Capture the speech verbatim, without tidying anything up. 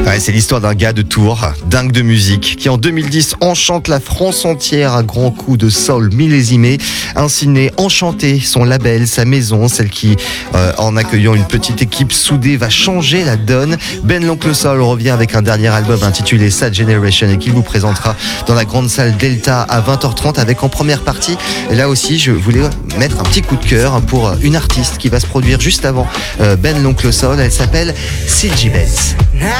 Ouais, c'est l'histoire d'un gars de Tours, dingue de musique, qui en deux mille dix enchante la France entière à grands coups de soul millésimé. Ainsi naît Enchanté, son label, sa maison, celle qui, euh, en accueillant une petite équipe soudée, va changer la donne. Ben l'Oncle Soul revient avec un dernier album intitulé Sad Generation et qu'il vous présentera dans la grande salle Delta à vingt heures trente avec en première partie. Là aussi, je voulais mettre un petit coup de cœur pour une artiste qui va se produire juste avant Ben l'Oncle Soul. Elle s'appelle Silgy Bells.